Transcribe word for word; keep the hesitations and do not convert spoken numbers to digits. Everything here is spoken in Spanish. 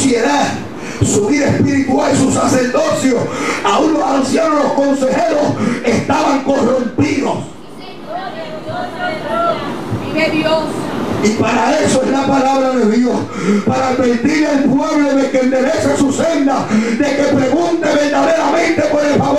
sociedad, su vida espiritual, su sacerdocio, aún los ancianos, los consejeros estaban corrompidos. Vive Dios. Y para eso es la palabra de Dios, para advertir al pueblo de que enderece su senda, de que pregunte verdaderamente por el favor